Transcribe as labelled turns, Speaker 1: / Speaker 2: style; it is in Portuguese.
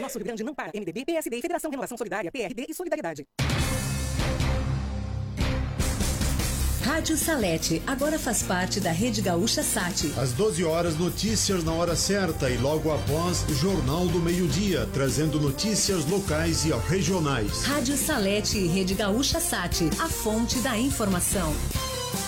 Speaker 1: Nosso Rio Grande não para. MDB, PSD, Federação Renovação Solidária, PRD e Solidariedade.
Speaker 2: Rádio Salete, agora faz parte da Rede Gaúcha Sat.
Speaker 3: Às 12 horas, notícias na hora certa e logo após, Jornal do Meio-Dia, trazendo notícias locais e regionais.
Speaker 2: Rádio Salete e Rede Gaúcha Sat, a fonte da informação.